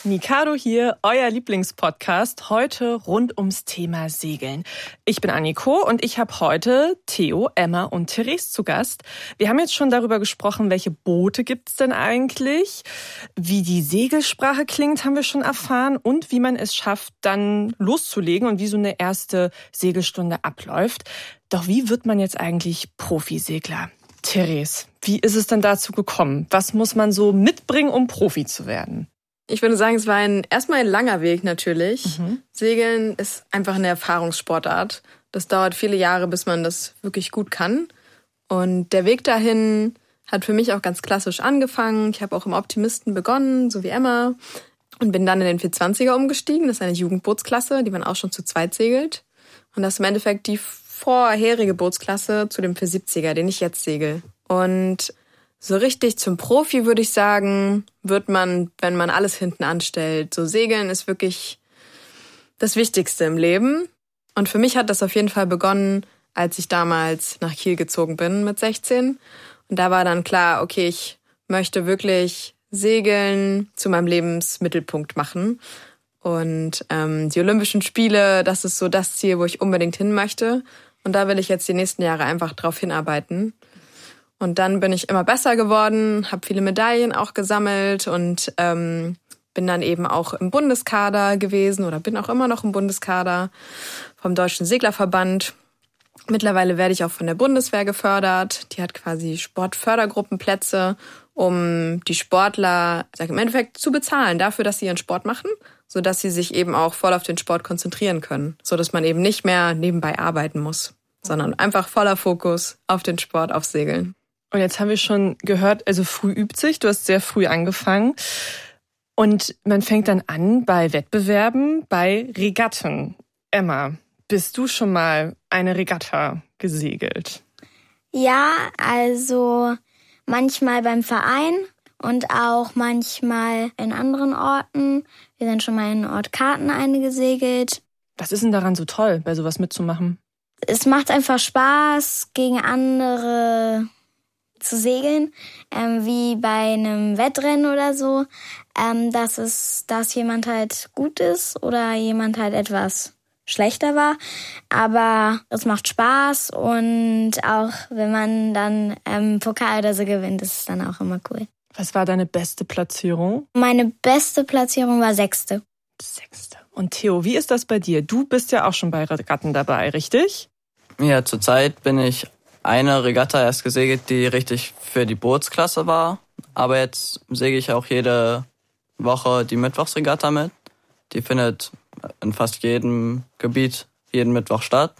Mikado hier, euer Lieblingspodcast, heute rund ums Thema Segeln. Ich bin Anniko und ich habe heute Theo, Emma und Therese zu Gast. Wir haben jetzt schon darüber gesprochen, welche Boote gibt's denn eigentlich, wie die Segelsprache klingt, haben wir schon erfahren und wie man es schafft, dann loszulegen und wie so eine erste Segelstunde abläuft. Doch wie wird man jetzt eigentlich Profisegler? Therese, wie ist es denn dazu gekommen? Was muss man so mitbringen, um Profi zu werden? Ich würde sagen, es war erstmal ein langer Weg natürlich. Segeln ist einfach eine Erfahrungssportart. Das dauert viele Jahre, bis man das wirklich gut kann. Und der Weg dahin hat für mich auch ganz klassisch angefangen. Ich habe auch im Optimisten begonnen, so wie Emma. Und bin dann in den 420er umgestiegen. Das ist eine Jugendbootsklasse, die man auch schon zu zweit segelt. Und das ist im Endeffekt die vorherige Bootsklasse zu dem 470er, den ich jetzt segel. Und so richtig zum Profi, würde ich sagen, wird man, wenn man alles hinten anstellt. So Segeln ist wirklich das Wichtigste im Leben. Und für mich hat das auf jeden Fall begonnen, als ich damals nach Kiel gezogen bin mit 16. Und da war dann klar, okay, ich möchte wirklich Segeln zu meinem Lebensmittelpunkt machen. Und die Olympischen Spiele, das ist so das Ziel, wo ich unbedingt hin möchte. Und da will ich jetzt die nächsten Jahre einfach drauf hinarbeiten. Und dann bin ich immer besser geworden, habe viele Medaillen auch gesammelt und bin dann eben auch im Bundeskader gewesen oder bin auch immer noch im Bundeskader vom Deutschen Seglerverband. Mittlerweile werde ich auch von der Bundeswehr gefördert. Die hat quasi Sportfördergruppenplätze, um die Sportler im Endeffekt zu bezahlen dafür, dass sie ihren Sport machen, sodass sie sich eben auch voll auf den Sport konzentrieren können, sodass man eben nicht mehr nebenbei arbeiten muss, sondern einfach voller Fokus auf den Sport, auf Segeln. Und jetzt haben wir schon gehört, also früh übt sich, du hast sehr früh angefangen. Und man fängt dann an bei Wettbewerben, bei Regatten. Emma, bist du schon mal eine Regatta gesegelt? Ja, also manchmal beim Verein und auch manchmal in anderen Orten. Wir sind schon mal in Ort Karten eine gesegelt. Was ist denn daran so toll, bei sowas mitzumachen? Es macht einfach Spaß, gegen andere zu segeln, wie bei einem Wettrennen oder so, dass jemand halt gut ist oder jemand halt etwas schlechter war. Aber es macht Spaß und auch wenn man dann Pokal oder so gewinnt, ist es dann auch immer cool. Was war deine beste Platzierung? Meine beste Platzierung war 6. 6. Und Theo, wie ist das bei dir? Du bist ja auch schon bei Regatten dabei, richtig? Ja, zurzeit bin ich eine Regatta erst gesegelt, die richtig für die Bootsklasse war. Aber jetzt segel ich auch jede Woche die Mittwochsregatta mit. Die findet in fast jedem Gebiet jeden Mittwoch statt.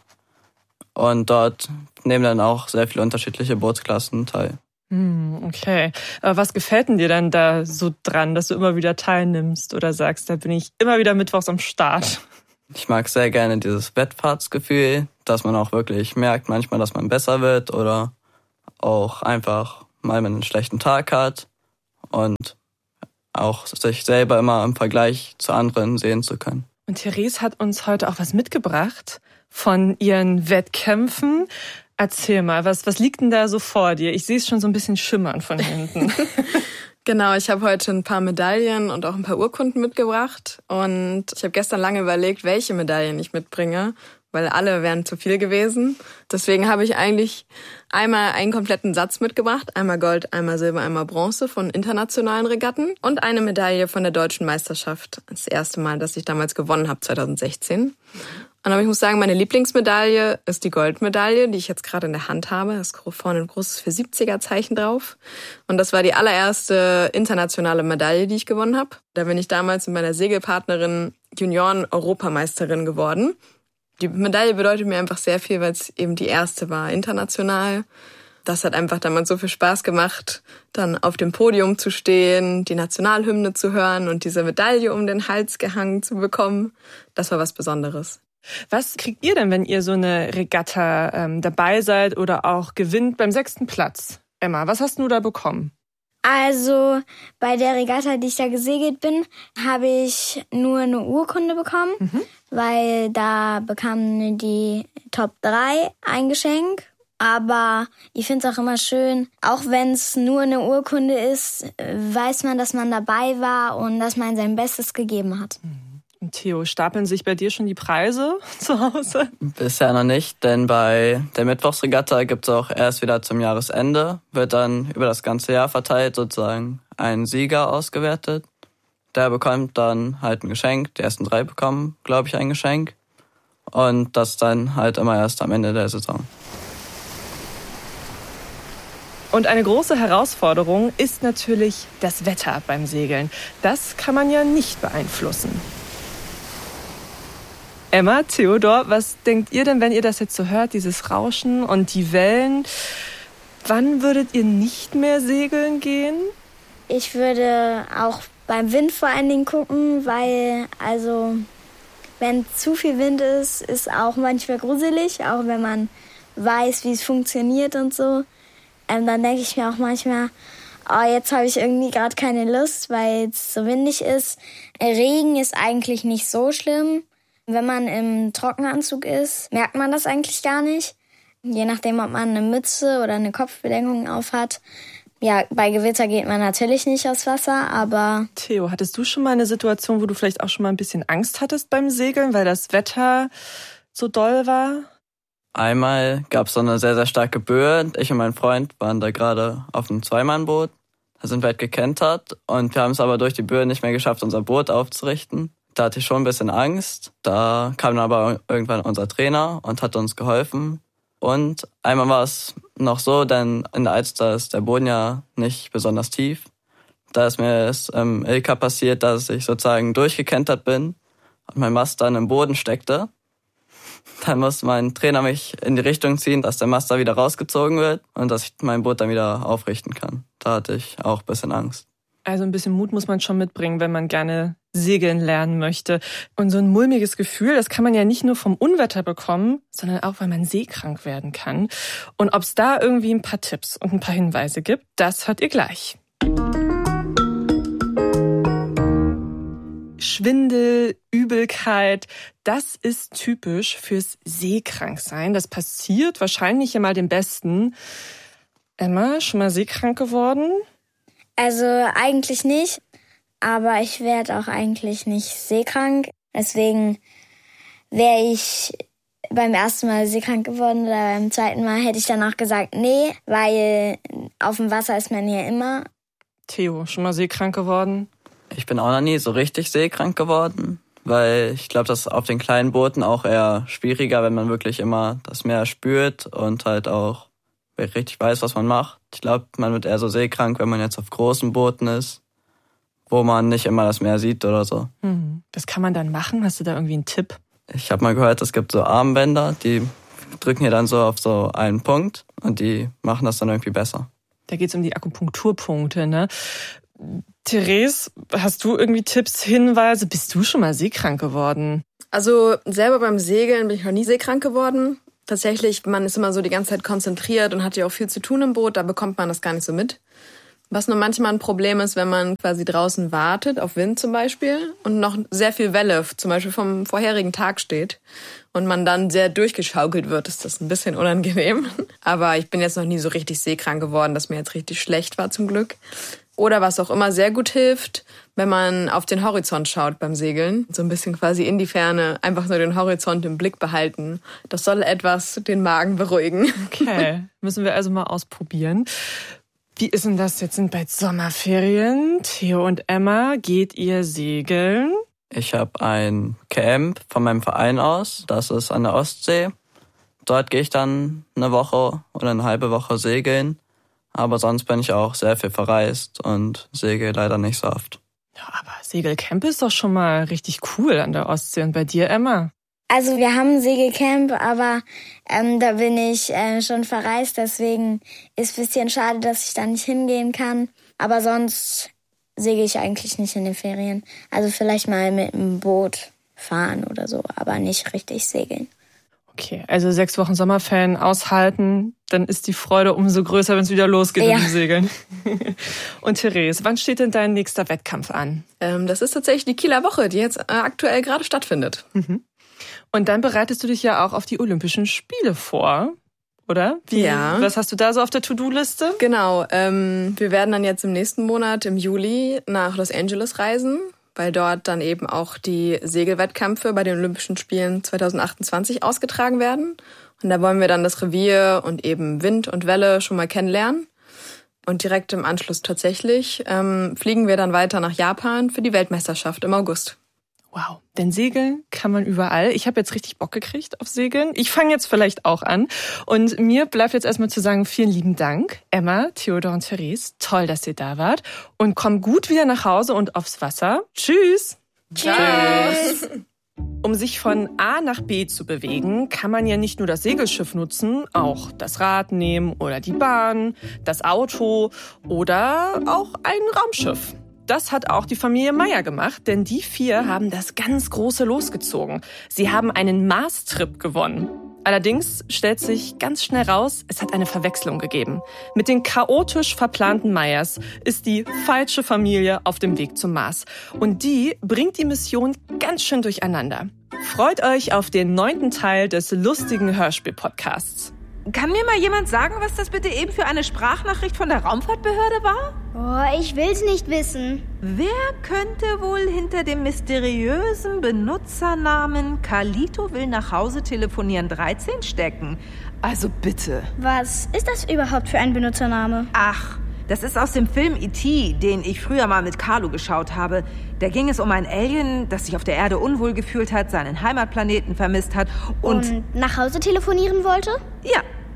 Und dort nehmen dann auch sehr viele unterschiedliche Bootsklassen teil. Okay. Aber was gefällt denn dir dann da so dran, dass du immer wieder teilnimmst oder sagst, da bin ich immer wieder mittwochs am Start? Ich mag sehr gerne dieses Wettfahrtsgefühl, dass man auch wirklich merkt manchmal, dass man besser wird oder auch einfach mal einen schlechten Tag hat und auch sich selber immer im Vergleich zu anderen sehen zu können. Und Therese hat uns heute auch was mitgebracht von ihren Wettkämpfen. Erzähl mal, was liegt denn da so vor dir? Ich sehe es schon so ein bisschen schimmern von hinten. Genau, ich habe heute ein paar Medaillen und auch ein paar Urkunden mitgebracht. Und ich habe gestern lange überlegt, welche Medaillen ich mitbringe, weil alle wären zu viel gewesen. Deswegen habe ich eigentlich einmal einen kompletten Satz mitgebracht. Einmal Gold, einmal Silber, einmal Bronze von internationalen Regatten. Und eine Medaille von der Deutschen Meisterschaft. Das erste Mal, dass ich damals gewonnen habe, 2016. Aber ich muss sagen, meine Lieblingsmedaille ist die Goldmedaille, die ich jetzt gerade in der Hand habe. Da ist vorne ein großes 470er-Zeichen drauf. Und das war die allererste internationale Medaille, die ich gewonnen habe. Da bin ich damals mit meiner Segelpartnerin Junioren-Europameisterin geworden. Die Medaille bedeutet mir einfach sehr viel, weil es eben die erste war, international. Das hat einfach damals so viel Spaß gemacht, dann auf dem Podium zu stehen, die Nationalhymne zu hören und diese Medaille um den Hals gehangen zu bekommen. Das war was Besonderes. Was kriegt ihr denn, wenn ihr so eine Regatta dabei seid oder auch gewinnt beim 6. Platz? Emma, was hast du da bekommen? Also bei der Regatta, die ich da gesegelt bin, habe ich nur eine Urkunde bekommen, weil da bekamen die Top 3 ein Geschenk. Aber ich finde es auch immer schön, auch wenn es nur eine Urkunde ist, weiß man, dass man dabei war und dass man sein Bestes gegeben hat. Und Theo, stapeln sich bei dir schon die Preise zu Hause? Bisher noch nicht, denn bei der Mittwochsregatta gibt es auch erst wieder zum Jahresende, wird dann über das ganze Jahr verteilt sozusagen ein Sieger ausgewertet. Der bekommt dann halt ein Geschenk. Die ersten 3 bekommen, glaube ich, ein Geschenk. Und das dann halt immer erst am Ende der Saison. Und eine große Herausforderung ist natürlich das Wetter beim Segeln. Das kann man ja nicht beeinflussen. Emma, Theodor, was denkt ihr denn, wenn ihr das jetzt so hört, dieses Rauschen und die Wellen? Wann würdet ihr nicht mehr segeln gehen? Ich würde auch beim Wind vor allen Dingen gucken, weil, also, wenn zu viel Wind ist auch manchmal gruselig, auch wenn man weiß, wie es funktioniert und so. Dann denke ich mir auch manchmal, jetzt habe ich irgendwie gerade keine Lust, weil es so windig ist. Regen ist eigentlich nicht so schlimm. Wenn man im Trockenanzug ist, merkt man das eigentlich gar nicht. Je nachdem, ob man eine Mütze oder eine Kopfbedeckung auf hat. Ja, bei Gewitter geht man natürlich nicht aufs Wasser, aber... Theo, hattest du schon mal eine Situation, wo du vielleicht auch schon mal ein bisschen Angst hattest beim Segeln, weil das Wetter so doll war? Einmal gab es so eine sehr, sehr starke Böe. Ich und mein Freund waren da gerade auf einem Zweimannboot. Da sind wir halt gekentert und wir haben es aber durch die Böe nicht mehr geschafft, unser Boot aufzurichten. Da hatte ich schon ein bisschen Angst. Da kam dann aber irgendwann unser Trainer und hat uns geholfen. Und einmal war es noch so, denn in der Alster ist der Boden ja nicht besonders tief. Da ist mir es im Ilka passiert, dass ich sozusagen durchgekentert bin und mein Mast dann im Boden steckte. Dann muss mein Trainer mich in die Richtung ziehen, dass der Mast da wieder rausgezogen wird und dass ich mein Boot dann wieder aufrichten kann. Da hatte ich auch ein bisschen Angst. Also ein bisschen Mut muss man schon mitbringen, wenn man gerne segeln lernen möchte. Und so ein mulmiges Gefühl, das kann man ja nicht nur vom Unwetter bekommen, sondern auch, weil man seekrank werden kann. Und ob es da irgendwie ein paar Tipps und ein paar Hinweise gibt, das hört ihr gleich. Schwindel, Übelkeit, das ist typisch fürs Seekranksein. Das passiert wahrscheinlich immer dem Besten. Emma, schon mal seekrank geworden? Also eigentlich nicht, aber ich werde auch eigentlich nicht seekrank. Deswegen wäre ich beim ersten Mal seekrank geworden oder beim zweiten Mal hätte ich danach gesagt, nee, weil auf dem Wasser ist man ja immer. Theo, schon mal seekrank geworden? Ich bin auch noch nie so richtig seekrank geworden, weil ich glaube, das ist auf den kleinen Booten auch eher schwieriger, wenn man wirklich immer das Meer spürt und halt auch richtig weiß, was man macht. Ich glaube, man wird eher so seekrank, wenn man jetzt auf großen Booten ist, wo man nicht immer das Meer sieht oder so. Was kann man dann machen? Hast du da irgendwie einen Tipp? Ich habe mal gehört, es gibt so Armbänder, die drücken hier dann so auf so einen Punkt und die machen das dann irgendwie besser. Da geht es um die Akupunkturpunkte, ne? Therese, hast du irgendwie Tipps, Hinweise? Bist du schon mal seekrank geworden? Also selber beim Segeln bin ich noch nie seekrank geworden. Tatsächlich, man ist immer so die ganze Zeit konzentriert und hat ja auch viel zu tun im Boot, da bekommt man das gar nicht so mit. Was nur manchmal ein Problem ist, wenn man quasi draußen wartet, auf Wind zum Beispiel, und noch sehr viel Welle zum Beispiel vom vorherigen Tag steht und man dann sehr durchgeschaukelt wird, ist das ein bisschen unangenehm. Aber ich bin jetzt noch nie so richtig seekrank geworden, dass mir jetzt richtig schlecht war zum Glück. Oder was auch immer sehr gut hilft, wenn man auf den Horizont schaut beim Segeln. So ein bisschen quasi in die Ferne, einfach nur den Horizont im Blick behalten. Das soll etwas den Magen beruhigen. Okay, müssen wir also mal ausprobieren. Wie ist denn das? Jetzt sind bald Sommerferien. Theo und Emma, geht ihr segeln? Ich habe ein Camp von meinem Verein aus. Das ist an der Ostsee. Dort gehe ich dann eine Woche oder eine halbe Woche segeln. Aber sonst bin ich auch sehr viel verreist und segel leider nicht so oft. Ja, aber Segelcamp ist doch schon mal richtig cool an der Ostsee. Und bei dir, Emma? Also wir haben ein Segelcamp, aber da bin ich schon verreist. Deswegen ist ein bisschen schade, dass ich da nicht hingehen kann. Aber sonst segel ich eigentlich nicht in den Ferien. Also vielleicht mal mit dem Boot fahren oder so, aber nicht richtig segeln. Okay, also 6 Wochen Sommerferien aushalten, dann ist die Freude umso größer, wenn es wieder losgeht mit dem Segeln. Und Therese, wann steht denn dein nächster Wettkampf an? Das ist tatsächlich die Kieler Woche, die jetzt aktuell gerade stattfindet. Und dann bereitest du dich ja auch auf die Olympischen Spiele vor. oder? Ja. Was hast du da so auf der To-Do-Liste? Genau, wir werden dann jetzt im nächsten Monat, im Juli, nach Los Angeles reisen, weil dort dann eben auch die Segelwettkämpfe bei den Olympischen Spielen 2028 ausgetragen werden. Und da wollen wir dann das Revier und eben Wind und Welle schon mal kennenlernen. Und direkt im Anschluss tatsächlich fliegen wir dann weiter nach Japan für die Weltmeisterschaft im August. Wow, denn Segeln kann man überall. Ich habe jetzt richtig Bock gekriegt auf Segeln. Ich fange jetzt vielleicht auch an. Und mir bleibt jetzt erstmal zu sagen, vielen lieben Dank, Emma, Theodor und Therese. Toll, dass ihr da wart. Und kommt gut wieder nach Hause und aufs Wasser. Tschüss. Tschüss. Um sich von A nach B zu bewegen, kann man ja nicht nur das Segelschiff nutzen, auch das Rad nehmen oder die Bahn, das Auto oder auch ein Raumschiff. Das hat auch die Familie Meyer gemacht, denn die 4 haben das ganz große losgezogen. Sie haben einen Mars-Trip gewonnen. Allerdings stellt sich ganz schnell raus, es hat eine Verwechslung gegeben. Mit den chaotisch verplanten Meyers ist die falsche Familie auf dem Weg zum Mars. Und die bringt die Mission ganz schön durcheinander. Freut euch auf den 9. Teil des lustigen Hörspiel-Podcasts. Kann mir mal jemand sagen, was das bitte eben für eine Sprachnachricht von der Raumfahrtbehörde war? Oh, ich will's nicht wissen. Wer könnte wohl hinter dem mysteriösen Benutzernamen Carlito will nach Hause telefonieren 13 stecken? Also bitte. Was ist das überhaupt für ein Benutzername? Ach, das ist aus dem Film E.T., den ich früher mal mit Carlo geschaut habe. Da ging es um ein Alien, das sich auf der Erde unwohl gefühlt hat, seinen Heimatplaneten vermisst hat und nach Hause telefonieren wollte? Ja.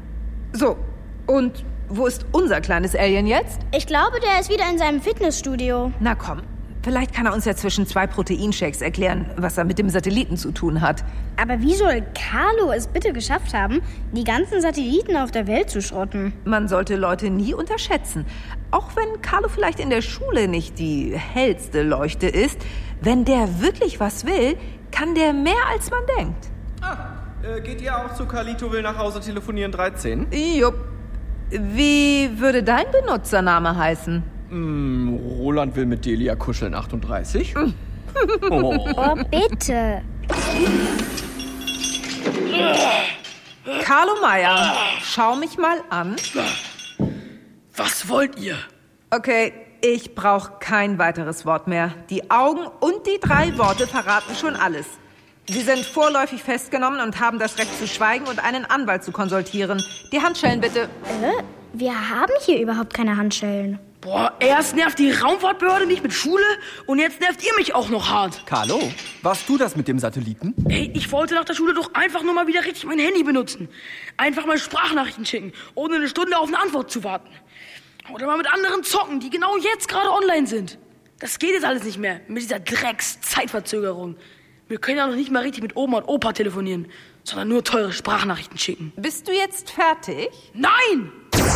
So. Und wo ist unser kleines Alien jetzt? Ich glaube, der ist wieder in seinem Fitnessstudio. Na komm, vielleicht kann er uns ja zwischen 2 Proteinshakes erklären, was er mit dem Satelliten zu tun hat. Aber wie soll Carlo es bitte geschafft haben, die ganzen Satelliten auf der Welt zu schrotten? Man sollte Leute nie unterschätzen. Auch wenn Carlo vielleicht in der Schule nicht die hellste Leuchte ist, wenn der wirklich was will, kann der mehr als man denkt. Geht ihr auch zu Carlito will nach Hause telefonieren 13? Jupp. Wie würde dein Benutzername heißen? Roland will mit Delia kuscheln 38. Oh, bitte. Carlo Meyer, schau mich mal an. Was wollt ihr? Okay, ich brauche kein weiteres Wort mehr. Die Augen und die 3 Worte verraten schon alles. Sie sind vorläufig festgenommen und haben das Recht zu schweigen und einen Anwalt zu konsultieren. Die Handschellen bitte. Wir haben hier überhaupt keine Handschellen. Boah, erst nervt die Raumfahrtbehörde mich mit Schule und jetzt nervt ihr mich auch noch hart. Carlo, warst du das mit dem Satelliten? Ey, ich wollte nach der Schule doch einfach nur mal wieder richtig mein Handy benutzen. Einfach mal Sprachnachrichten schicken, ohne eine Stunde auf eine Antwort zu warten. Oder mal mit anderen zocken, die genau jetzt gerade online sind. Das geht jetzt alles nicht mehr mit dieser Drecks-Zeitverzögerung. Wir können ja noch nicht mal richtig mit Oma und Opa telefonieren, sondern nur teure Sprachnachrichten schicken. Bist du jetzt fertig? Nein!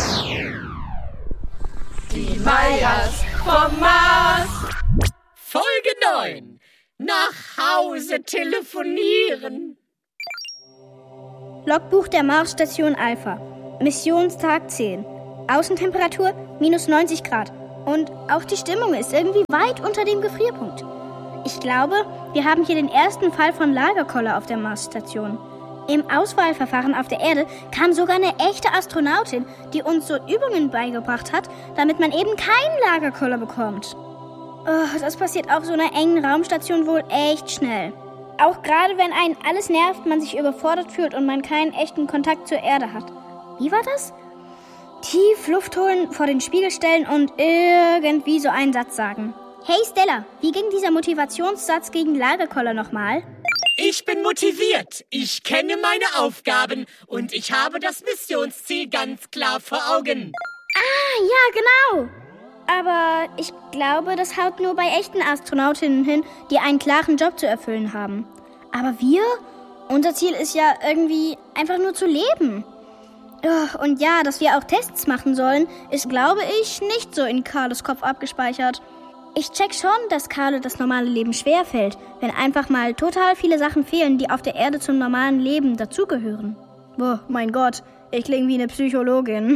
Die Meyers vom Mars. Folge 9. Nach Hause telefonieren. Logbuch der Marsstation Alpha. Missionstag 10. Außentemperatur minus 90 Grad. Und auch die Stimmung ist irgendwie weit unter dem Gefrierpunkt. Ich glaube, wir haben hier den ersten Fall von Lagerkoller auf der Marsstation. Im Auswahlverfahren auf der Erde kam sogar eine echte Astronautin, die uns so Übungen beigebracht hat, damit man eben keinen Lagerkoller bekommt. Oh, das passiert auf so einer engen Raumstation wohl echt schnell. Auch gerade wenn einen alles nervt, man sich überfordert fühlt und man keinen echten Kontakt zur Erde hat. Wie war das? Tief Luft holen, vor den Spiegel stellen und irgendwie so einen Satz sagen. Hey Stella, wie ging dieser Motivationssatz gegen Lagerkoller nochmal? Ich bin motiviert, ich kenne meine Aufgaben und ich habe das Missionsziel ganz klar vor Augen. Ah, ja, genau. Aber ich glaube, das haut nur bei echten Astronautinnen hin, die einen klaren Job zu erfüllen haben. Aber wir? Unser Ziel ist ja irgendwie einfach nur zu leben. Und ja, dass wir auch Tests machen sollen, ist, glaube ich, nicht so in Carlos Kopf abgespeichert. Ich check schon, dass Carlo das normale Leben schwerfällt, wenn einfach mal total viele Sachen fehlen, die auf der Erde zum normalen Leben dazugehören. Boah, mein Gott, ich klinge wie eine Psychologin.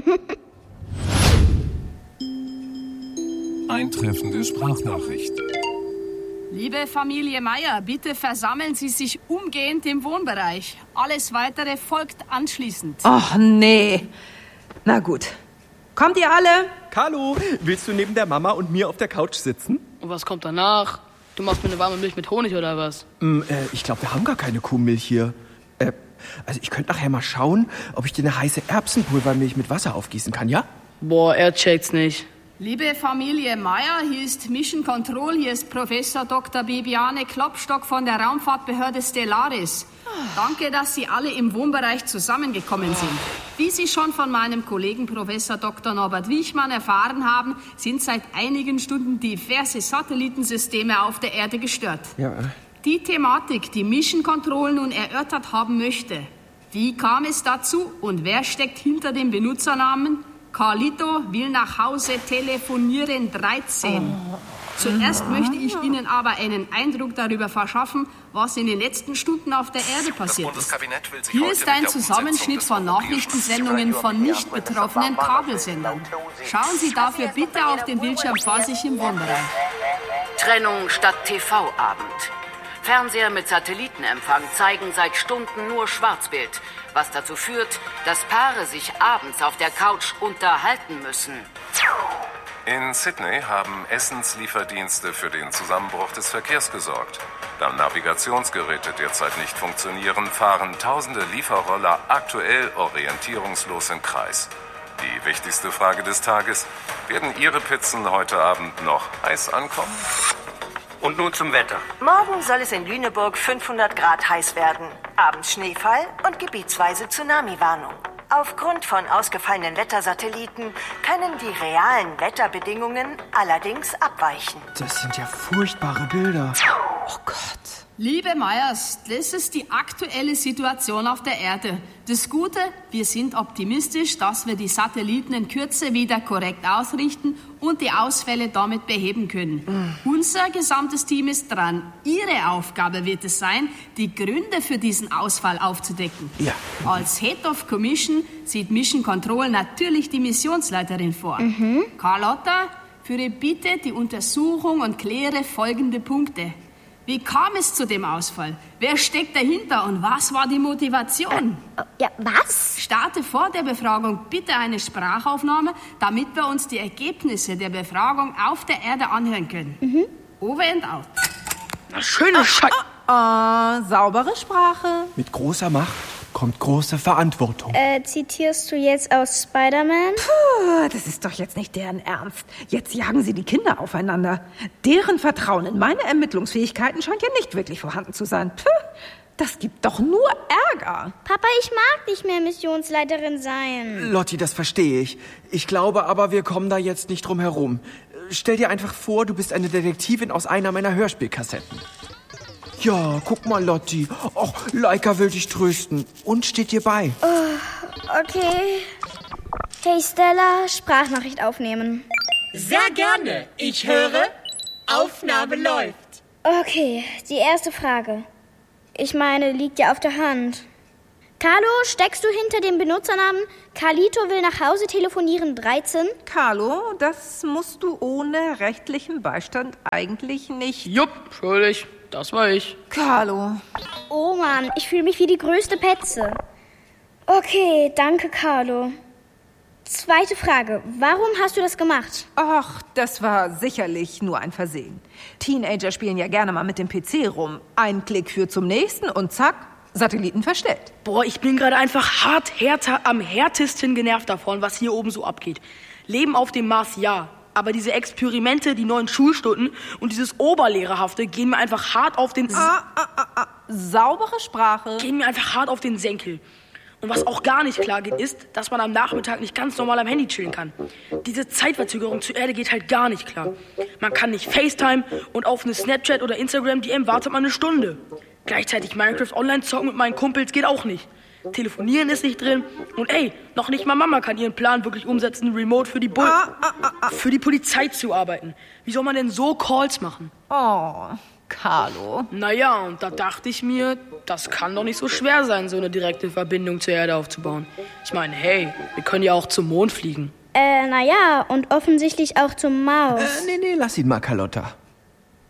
Eintreffende Sprachnachricht. Liebe Familie Meier, bitte versammeln Sie sich umgehend im Wohnbereich. Alles Weitere folgt anschließend. Och, nee. Na gut. Kommt ihr alle? Carlo, willst du neben der Mama und mir auf der Couch sitzen? Und was kommt danach? Du machst mir eine warme Milch mit Honig oder was? Ich glaube, wir haben gar keine Kuhmilch hier. Also ich könnte nachher mal schauen, ob ich dir eine heiße Erbsenpulvermilch mit Wasser aufgießen kann, ja? Boah, er checkt's nicht. Liebe Familie Meier, hier ist Mission Control, hier ist Professor Dr. Bibiane Klopstock von der Raumfahrtbehörde Stellaris. Danke, dass Sie alle im Wohnbereich zusammengekommen sind. Wie Sie schon von meinem Kollegen Professor Dr. Norbert Wiechmann erfahren haben, sind seit einigen Stunden diverse Satellitensysteme auf der Erde gestört. Ja. Die Thematik, die Mission Control nun erörtert haben möchte. Wie kam es dazu und wer steckt hinter dem Benutzernamen Carlito will nach Hause telefonieren 13. Zuerst möchte ich Ihnen aber einen Eindruck darüber verschaffen, was in den letzten Stunden auf der Erde passiert ist. Hier ist ein Zusammenschnitt von Nachrichtensendungen von nicht betroffenen Kabelsendern. Schauen Sie dafür bitte auf den Bildschirm vor sich im Wohnbereich. Trennung statt TV-Abend. Fernseher mit Satellitenempfang zeigen seit Stunden nur Schwarzbild, was dazu führt, dass Paare sich abends auf der Couch unterhalten müssen. In Sydney haben Essenslieferdienste für den Zusammenbruch des Verkehrs gesorgt. Da Navigationsgeräte derzeit nicht funktionieren, fahren tausende Lieferroller aktuell orientierungslos im Kreis. Die wichtigste Frage des Tages: Werden Ihre Pizzen heute Abend noch heiß ankommen? Und nun zum Wetter. Morgen soll es in Lüneburg 500 Grad heiß werden. Abends Schneefall und gebietsweise Tsunami-Warnung. Aufgrund von ausgefallenen Wettersatelliten können die realen Wetterbedingungen allerdings abweichen. Das sind ja furchtbare Bilder. Oh Gott. Liebe Meyers, das ist die aktuelle Situation auf der Erde. Das Gute, wir sind optimistisch, dass wir die Satelliten in Kürze wieder korrekt ausrichten und die Ausfälle damit beheben können. Unser gesamtes Team ist dran. Ihre Aufgabe wird es sein, die Gründe für diesen Ausfall aufzudecken. Ja. Als Head of Commission sieht Mission Control natürlich die Missionsleiterin vor. Carlotta, führe bitte die Untersuchung und kläre folgende Punkte. Wie kam es zu dem Ausfall? Wer steckt dahinter und was war die Motivation? Ja, was? Starte vor der Befragung bitte eine Sprachaufnahme, damit wir uns die Ergebnisse der Befragung auf der Erde anhören können. Over and out. Na, schöne Saubere Sprache. Mit großer Macht kommt große Verantwortung. Zitierst du jetzt aus Spider-Man? Puh, das ist doch jetzt nicht deren Ernst. Jetzt jagen sie die Kinder aufeinander. Deren Vertrauen in meine Ermittlungsfähigkeiten scheint ja nicht wirklich vorhanden zu sein. Puh, das gibt doch nur Ärger. Papa, ich mag nicht mehr Missionsleiterin sein. Lotti, das verstehe ich. Ich glaube aber, wir kommen da jetzt nicht drum herum. Stell dir einfach vor, du bist eine Detektivin aus einer meiner Hörspielkassetten. Ja, guck mal, Lotti. Och, Laika will dich trösten und steht dir bei. Okay. Hey Stella, Sprachnachricht aufnehmen. Sehr gerne. Ich höre, Aufnahme läuft. Okay, die erste Frage. Ich meine, liegt ja auf der Hand. Carlo, steckst du hinter dem Benutzernamen Carlito will nach Hause telefonieren 13? Carlo, das musst du ohne rechtlichen Beistand eigentlich nicht. Jupp, schuldig. Das war ich. Carlo. Oh Mann, ich fühle mich wie die größte Petze. Okay, danke, Carlo. Zweite Frage. Warum hast du das gemacht? Ach, das war sicherlich nur ein Versehen. Teenager spielen ja gerne mal mit dem PC rum. Ein Klick führt zum nächsten und zack, Satelliten verstellt. Boah, ich bin gerade einfach am härtesten genervt davon, was hier oben so abgeht. Leben auf dem Mars, ja. Aber diese Experimente, die neuen Schulstunden und dieses Oberlehrerhafte gehen mir einfach hart auf den... Saubere Sprache. Gehen mir einfach hart auf den Senkel. Und was auch gar nicht klar geht, ist, dass man am Nachmittag nicht ganz normal am Handy chillen kann. Diese Zeitverzögerung zur Erde geht halt gar nicht klar. Man kann nicht FaceTime und auf eine Snapchat oder Instagram-DM wartet man eine Stunde. Gleichzeitig Minecraft online zocken mit meinen Kumpels geht auch nicht. Telefonieren ist nicht drin. Und ey, noch nicht mal Mama kann ihren Plan wirklich umsetzen, remote für die Polizei zu arbeiten. Wie soll man denn so Calls machen? Oh, Carlo. Naja, und da dachte ich mir, das kann doch nicht so schwer sein, so eine direkte Verbindung zur Erde aufzubauen. Ich meine, hey, wir können ja auch zum Mond fliegen. Naja, und offensichtlich auch zum Mars. Nee, lass ihn mal, Carlotta.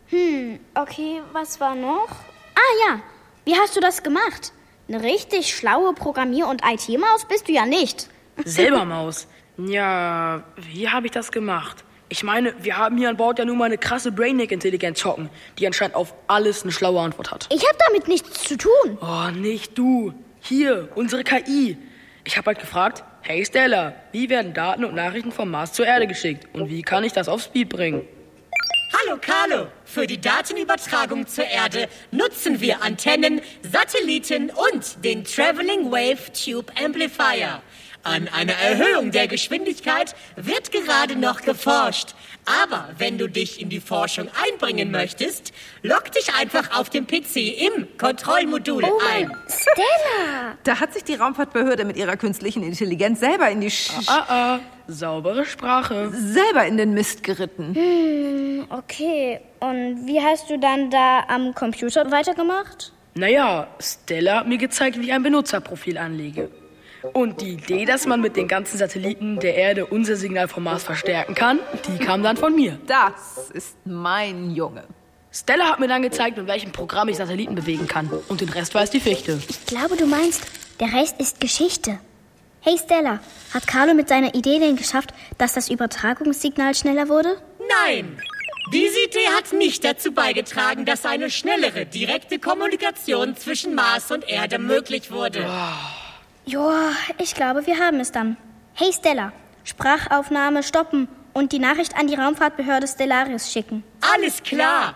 Okay, was war noch? Ah ja, wie hast du das gemacht? Eine richtig schlaue Programmier- und IT-Maus bist du ja nicht. Selber Maus. Ja, wie habe ich das gemacht? Ich meine, wir haben hier an Bord ja nun mal eine krasse Brainiac-Intelligenz hocken, die anscheinend auf alles eine schlaue Antwort hat. Ich habe damit nichts zu tun. Oh, nicht du. Hier, unsere KI. Ich habe halt gefragt, hey Stella, wie werden Daten und Nachrichten vom Mars zur Erde geschickt? Und wie kann ich das auf Speed bringen? Hallo Carlo, für die Datenübertragung zur Erde nutzen wir Antennen, Satelliten und den Traveling Wave Tube Amplifier. An einer Erhöhung der Geschwindigkeit wird gerade noch geforscht. Aber wenn du dich in die Forschung einbringen möchtest, log dich einfach auf dem PC im Kontrollmodul ein. Stella! Da hat sich die Raumfahrtbehörde mit ihrer künstlichen Intelligenz selber in die saubere Sprache. Selber in den Mist geritten. Okay. Und wie hast du dann da am Computer weitergemacht? Naja, Stella hat mir gezeigt, wie ich ein Benutzerprofil anlege. Und die Idee, dass man mit den ganzen Satelliten der Erde unser Signal vom Mars verstärken kann, die kam dann von mir. Das ist mein Junge. Stella hat mir dann gezeigt, mit welchem Programm ich Satelliten bewegen kann. Und den Rest weiß die Fichte. Ich glaube, du meinst, der Rest ist Geschichte. Hey Stella, hat Carlo mit seiner Idee denn geschafft, dass das Übertragungssignal schneller wurde? Nein! Diese Idee hat nicht dazu beigetragen, dass eine schnellere, direkte Kommunikation zwischen Mars und Erde möglich wurde. Joa, ich glaube, wir haben es dann. Hey Stella, Sprachaufnahme stoppen und die Nachricht an die Raumfahrtbehörde Stellaris schicken. Alles klar.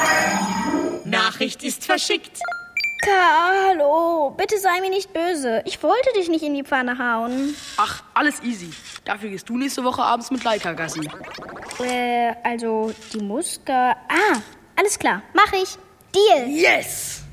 Nachricht ist verschickt. Carlo, bitte sei mir nicht böse. Ich wollte dich nicht in die Pfanne hauen. Ach, alles easy. Dafür gehst du nächste Woche abends mit Laika Gassi. Also die Muska... Ah, alles klar, mach ich. Deal. Yes!